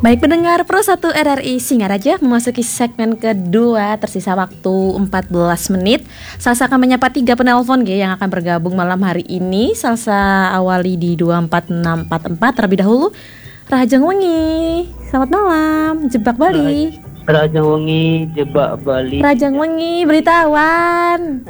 Baik pendengar Pro 1 RRI Singaraja, memasuki segmen kedua, tersisa waktu 14 menit. Salsa akan menyapa 3 penelpon yang akan bergabung malam hari ini. Salsa awali di 24644 terlebih dahulu. Rahajeng Wengi, selamat malam. Jebak Bali. Rajang Wengi, Jebak Bali. Rajang Wengi, Belitawan.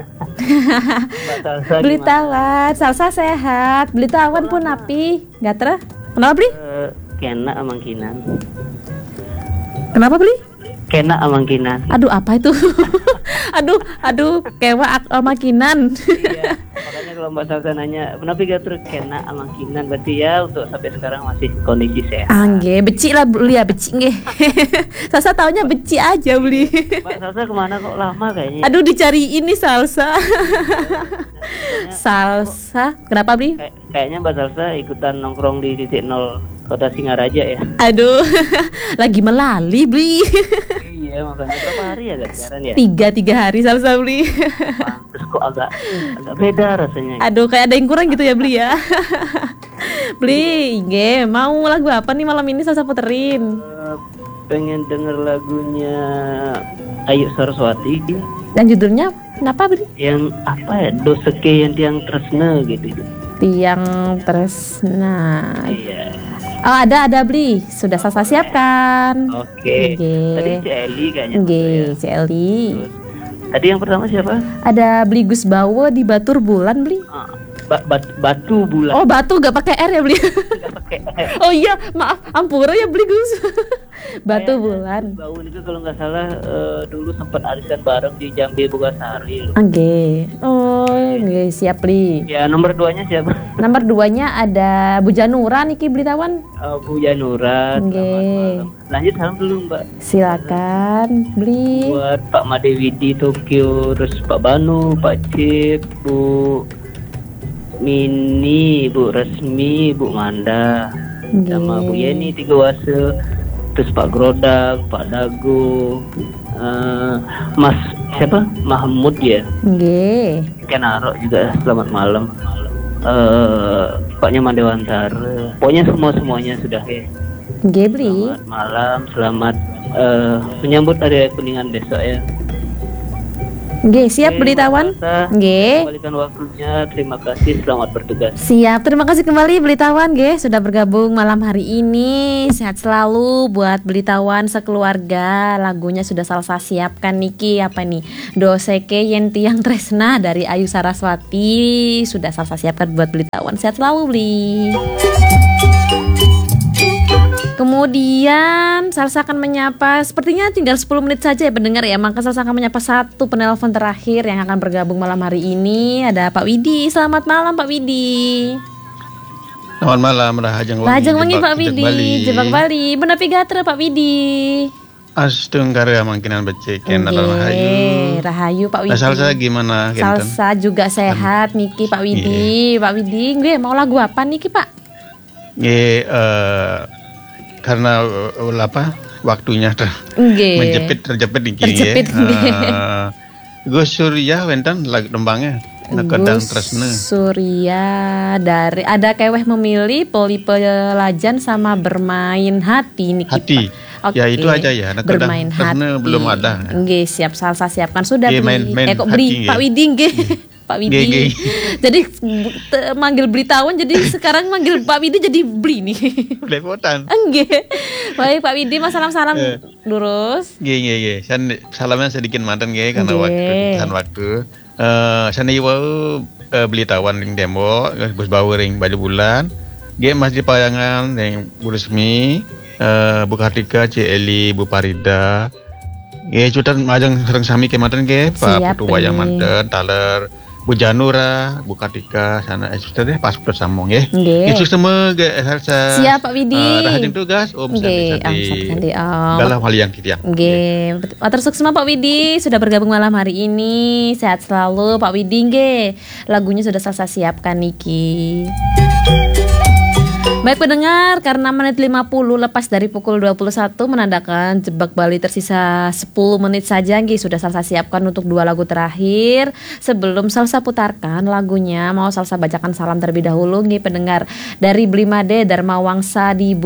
Belitawan, Salsa sehat. Belitawan pun api. Gatra, kenapa Beli? Kena amangkinan. Kenapa Beli? Kena amangkinan. Aduh, apa itu? aduh, kewa makinan. Iya, makanya kalau Mbak Salsa nanya, kenapa gak terus kena amangkinan? Berarti ya untuk sampai sekarang masih kondisi sehat. Angge, becik lah Beli ya, becik nge. Salsa taunya becik aja Beli. Mbak Salsa kemana kok lama kayaknya? Aduh, dicari ini Salsa. Salsa, kenapa Beli? Kayaknya Mbak Salsa ikutan nongkrong di titik 0 Kota Singaraja ya. Aduh, lagi melali Beli. Iya, makanya berapa hari ya gak siaran ya? 3 hari Salsa Beli. Terus kok agak beda rasanya. Aduh, kayak ada yang kurang gitu ya Beli ya. Beli, Nge, mau lagu apa nih malam ini Salsa puterin? Pengen denger lagunya Ayu Saraswati. Dan judulnya kenapa Beli? Yang apa ya? Doseke yang tiang tresna gitu. Tiang Tresna. Iya. Oh, ada Beli. Sudah Salsa siapkan. Oke. Tadi Celi kayaknya. Oke, Celi. Tadi yang pertama siapa? Ada Beli Gus Bawo di Batur Bulan Beli. Batu Bulan. Oh, Batu gak pakai R ya Beli. Nggak pakai. Oh iya, maaf, ampura ya Beli Gus. Batu Bulan. Bau itu kalau nggak salah dulu sempat arisan bareng di Jambi Bogasari. Oke. Oh, oke, siap Beli. Ya, nomor 2-nya siapa? Nomor 2-nya ada Bu Janura niki Belitawan. Bu Janura. Oke. Lanjut salam dulu Mbak. Silakan Beli. Buat Pak Madewi di Tokyo, terus Pak Banu, Pak Cip, Bu Mini, Bu Resmi, Bu Manda, sama Bu Yeni Tiga Wase, terus Pak Grodak, Pak Dago, Mas siapa? Mahmud ya. Nggih. Kenaro juga selamat malam. Pak Nyaman Dewantara. Pokoknya semuanya sudah ya. Nggih Beli. Selamat malam, selamat menyambut Hari Kuningan besok ya. Nggih, siap Belitawan. Nggih. Kembalikan waktunya. Terima kasih, selamat bertugas. Siap, terima kasih kembali Belitawan nggih sudah bergabung malam hari ini. Sehat selalu buat Belitawan sekeluarga. Lagunya sudah Salsa siapkan niki apa nih? Doseke Yen Tiang Tresna dari Ayu Saraswati sudah Salsa siapkan buat Belitawan. Sehat selalu Beli. Kemudian Salsa akan menyapa, sepertinya tinggal 10 menit saja ya pendengar ya. Maka Salsa akan menyapa 1 penelpon terakhir yang akan bergabung malam hari ini. Ada Pak Widi. Selamat malam Pak Widi. Selamat malam Rahajeng Wengi. Rahajeng Wengi Pak Widi. Jebak Bali. Benapi gatra Pak Widi. Astung karya mangkinan becek atau Rahayu. Rahayu Pak Widi. Salsa gimana? Salsa juga sehat niki Pak Widi. Pak Widi, gue mau lagu apa niki Pak? Karena waktunya terjepit niki. Gus Surya wenten lagu tembangnya Nekedang Tresna. Surya dari ada keweh memilih Poli Pelajan sama Bermain Hati niki Hati. Pak. Ya itu aja ya. Bermain Hati. Belum ada. Nggih, siap Salsa siapkan sudah Beli. Kok Beli Pak Widi nggih. Pak Widi. Jadi manggil Belitawan, jadi sekarang manggil Pak Widi jadi Beli nih. Lepotan. Enggak. Baik Pak Widi, salam lurus. Nggih. Salamnya sedikit mantan nggih karena waktu. Sana iwau Belitawan ring demo, Gus Bawu ring Bali Bulan. Nggih Mas di Payangan ring Bu Resmi, Bu Kartika, Celi, Bu Parida. Nggih cutan majang sareng sami kemanten nggih Pak Putu Wayang manten taler Bu Janura, Bu Kartika, sana sudah deh pas bersambung ya. Itu semua Salsa. Siap Pak Widi. Rahajeng tugas Om Sandi. Galah wali yang kita. Nggih. Matur sukses Pak Widi sudah bergabung malam hari ini. Sehat selalu Pak Widi nggih. Lagunya sudah Salsa siapkan niki. Baik pendengar, karena menit 50 lepas dari pukul 21 menandakan Jebak Bali tersisa 10 menit saja nggih. Sudah Salsa siapkan untuk 2 lagu terakhir. Sebelum Salsa putarkan lagunya, mau Salsa bacakan salam terlebih dahulu nggih pendengar. Dari Blimade Dharma Wangsa di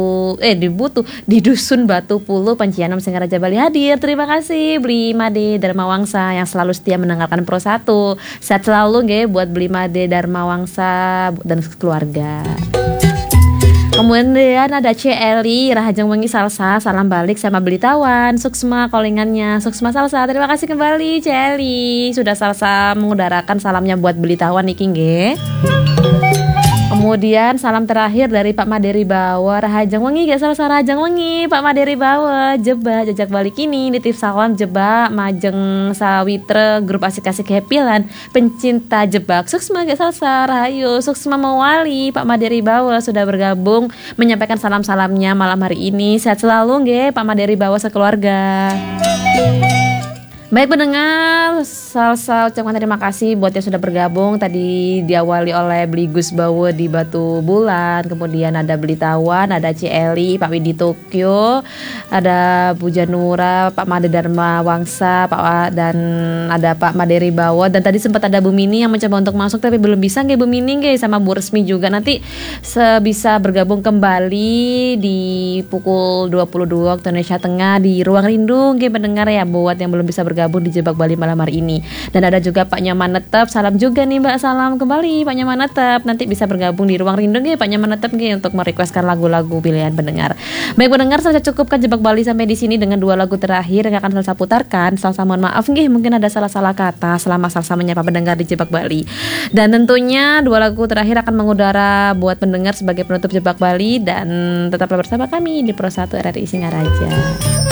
Dusun Batu Pulu Pancianom Singaraja Bali hadir. Terima kasih Blimade Dharma Wangsa yang selalu setia mendengarkan Pro 1. Sehat selalu nggih buat Blimade Dharma Wangsa dan keluarga. Kemudian ada Celi Rahajeng Wengi Salsa, salam balik sama Belitawan, Suksma callingannya, Suksma Salsa. Terima kasih kembali Celi, sudah Salsa mengudarakan salamnya buat Belitawan niki nggih. Kemudian salam terakhir dari Pak Maderi Bawa Rahajeng Wengi, gak Salsa Rahajeng Wengi, Pak Maderi Bawa Jeba jejak balik ini nitip salam Jeba Majeng Sawitre grup asik-asik happy lan pencinta jebak Suksma gak Salsa Rahayu Suksma Mawali. Pak Maderi Bawa sudah bergabung menyampaikan salam-salamnya malam hari ini. Sehat selalu nggih Pak Maderi Bawa sekeluarga. Baik pendengar, Salsa ucapkan terima kasih buat yang sudah bergabung. Tadi diawali oleh Beli Gus Bawo di Batu Bulan, kemudian ada Belitawan, ada Celi, Pak Widi Tokyo, ada Bu Janura, Pak Made Dharma Wangsa, dan ada Pak Maderi Bawo. Dan tadi sempat ada Bu Mini yang mencoba untuk masuk tapi belum bisa nggih Bu Mini nggih, sama Bu Resmi juga. Nanti bisa bergabung kembali di pukul 22 waktu Indonesia Tengah di Ruang Rindu nggih pendengar ya, buat yang belum bisa bergabung di Jebak Bali malam hari ini. Dan ada juga Pak Nyaman Netep, salam juga nih Mbak, salam kembali Pak Nyaman Netep. Nanti bisa bergabung di Ruang Rindu nggih Pak Nyaman Netep nggih untuk merequestkan lagu-lagu pilihan pendengar. Baik pendengar, saya cukupkan Jebak Bali sampai di sini dengan 2 lagu terakhir yang akan Salsa putarkan. Salsa mohon maaf nggih, mungkin ada salah-salah kata selama Salsa menyapa pendengar di Jebak Bali. Dan tentunya 2 lagu terakhir akan mengudara buat pendengar sebagai penutup Jebak Bali, dan tetaplah bersama kami di Pro 1 RRI Singaraja.